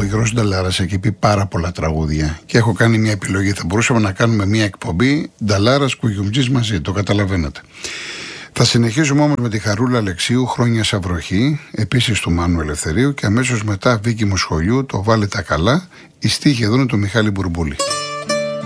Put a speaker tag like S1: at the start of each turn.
S1: Γιώργος Νταλάρας έχει πει πάρα πολλά τραγούδια και έχω κάνει μια επιλογή. Θα μπορούσαμε να κάνουμε μια εκπομπή Νταλάρας Κουγιουμτζής μαζί, το καταλαβαίνετε. Θα συνεχίσουμε όμως με τη Χαρούλα Αλεξίου, Χρόνια σαν βροχή, επίσης του Μάνου Ελευθερίου, και αμέσως μετά Βίκη Μοσχολιού, το Βάλε τα καλά. Η στίχη εδώ είναι του Μιχάλη Μπουρμπούλη.